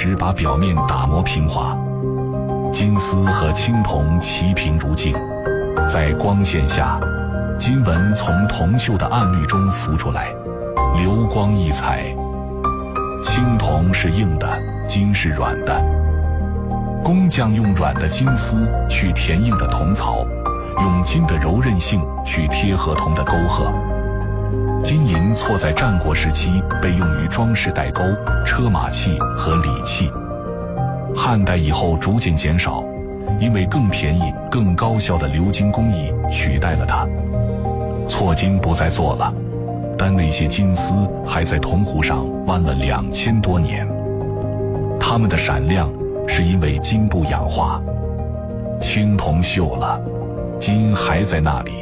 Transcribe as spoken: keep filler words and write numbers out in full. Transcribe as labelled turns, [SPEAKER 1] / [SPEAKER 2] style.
[SPEAKER 1] 时把表面打磨平滑。金丝和青铜齐平如镜，在光线下，金纹从铜锈的暗绿中浮出来，流光溢彩。青铜是硬的，金是软的。工匠用软的金丝去填硬的铜槽，用金的柔韧性去贴合铜的沟壑。金银错在战国时期被用于装饰带钩、车马器和礼器，汉代以后逐渐减少，因为更便宜、更高效的鎏金工艺取代了它。错金不再做了，但那些金丝还在铜壶上弯了两千多年。它们的闪亮是因为金不氧化。青铜锈了，金还在那里。